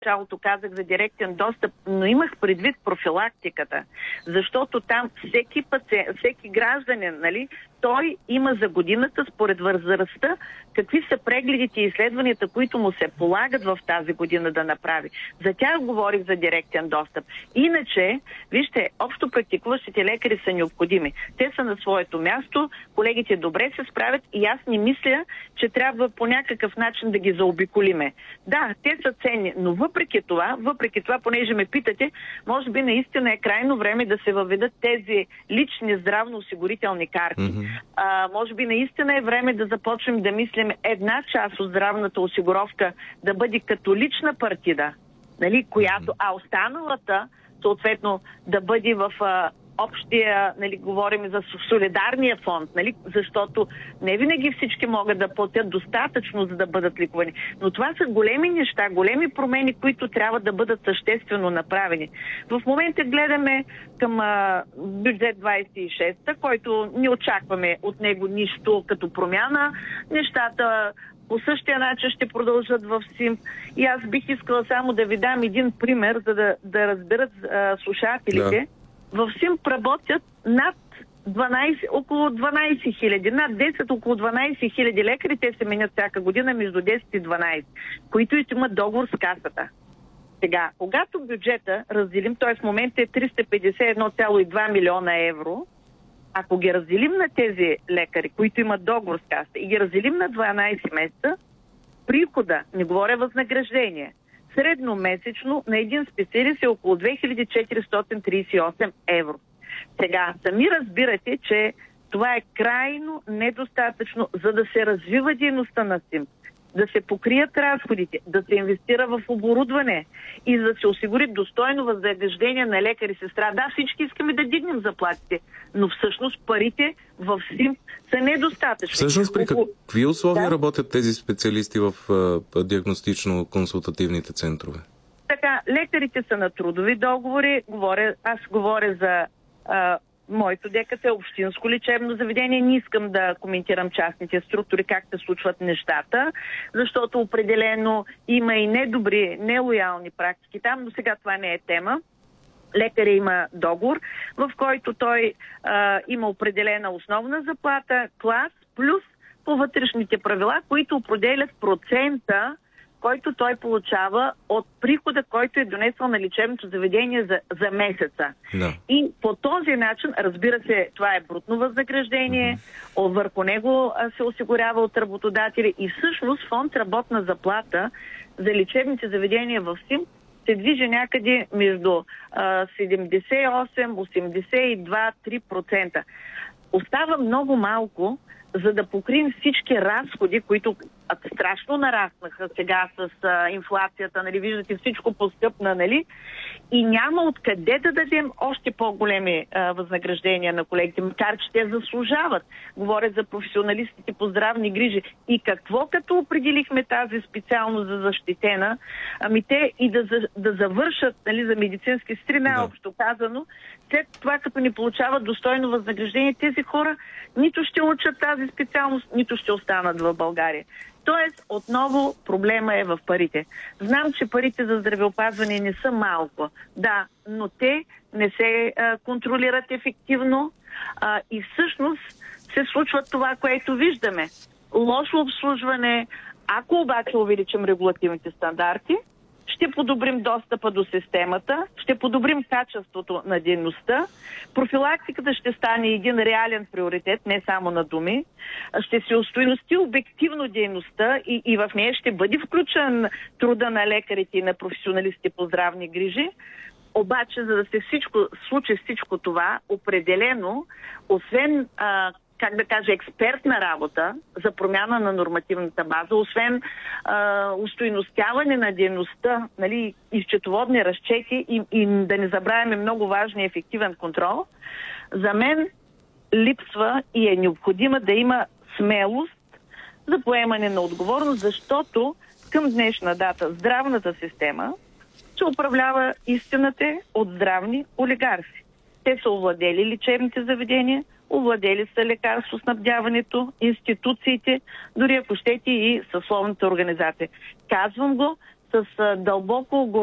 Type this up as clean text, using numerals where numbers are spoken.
началото казах за директен достъп, но имах предвид профилактиката, защото там всеки пациент, всеки гражданин, нали, той има за годината според възрастта какви са прегледите и изследванията, които му се полагат в тази година да направи. За тях говорих за директен достъп. Иначе, вижте, общо практикуващите лекари са необходими. Те са на своето място, колегите добре се справят и аз не мисля, че трябва по някакъв начин да ги заобиколиме. Да, те са ценни, но въпреки това, понеже ме питате, може би наистина е крайно време да се въведат тези лични здравноосигурителни карти. Може би наистина е време да започнем да мислим една част от здравната осигуровка да бъде като лична партида, нали, която, а останалата съответно да бъде в общия, нали, говорим за солидарния фонд, нали, защото не винаги всички могат да платят достатъчно, за да бъдат лекувани. Но това са големи неща, големи промени, които трябва да бъдат съществено направени. В момента гледаме към бюджет 26, който не очакваме от него нищо като промяна. Нещата по същия начин ще продължат в СИМ. И аз бих искала само да ви дам един пример, за да разберат слушателите. Да. В СИМП работят около 12 хиляди, над 10, около 12 хиляди лекари. Те се менят всяка година между 10 и 12, които имат договор с касата. Сега, когато бюджета разделим, т.е. в момента е 351,2 милиона евро, ако ги разделим на тези лекари, които имат договор с касата и ги разделим на 12 месеца, прихода, не говоря възнаграждение, средно месечно на един специалист е около 2438 евро. Сега, сами разбирате, че това е крайно недостатъчно, за да се развива дейността на СИМ, да се покрият разходите, да се инвестира в оборудване и да се осигури достойно възнаграждение на лекар и сестра. Да, всички искаме да дигнем заплатите, но всъщност парите в СИМ са недостатъчни. Всъщност при какви условия работят тези специалисти в диагностично-консултативните центрове? Така, лекарите са на трудови договори. Аз говоря за моето ДКЦ е общинско лечебно заведение. Не искам да коментирам частните структури, как се случват нещата, защото определено има и недобри, нелоялни практики там, но сега това не е тема. Лекаря има договор, в който той има определена основна заплата, клас, плюс по вътрешните правила, които определят процента, който той получава от прихода, който е донесъл на лечебното заведение за месеца. Да. И по този начин, разбира се, това е брутно възнаграждение, върху него се осигурява от работодатели и всъщност фонд работна заплата за лечебните заведения в СИМ се движи някъде между 78-82-3%. Остава много малко, за да покрием всички разходи, които страшно нараснаха сега с инфлацията, нали, виждате, всичко поскъпна, нали, и няма откъде да дадем още по-големи възнаграждения на колегите, макар че те заслужават. Говоря за професионалистите по здравни грижи. И какво като определихме тази специалност за защитена? Ами те и да завършат, нали, за медицински сестри, най-общо казано, след това като не получават достойно възнаграждение, тези хора нито ще учат тази специалност, нито ще останат в България. Тоест, отново проблема е в парите. Знам, че парите за здравеопазване не са малко. Да, но те не се контролират ефективно и всъщност се случва това, което виждаме. Лошо обслужване. Ако обаче увеличим регулативните стандарти, ще подобрим достъпа до системата, ще подобрим качеството на дейността, профилактиката ще стане един реален приоритет, не само на думи, ще се устойности обективно дейността и в нея ще бъде включен труда на лекарите и на професионалистите по здравни грижи. Обаче, за да се случи всичко това, определено, освен експертна работа за промяна на нормативната база, освен устойностяване на дейността, нали, и счетоводни разчети и да не забравяме много важния ефективен контрол, за мен липсва и е необходима да има смелост за поемане на отговорност, защото към днешна дата здравната система се управлява истината от здравни олигарси. Те са овладели лечебните заведения, овладели са лекарствоснабдяването, институциите, дори ако щете и съсловната организация. Казвам го, с дълбоко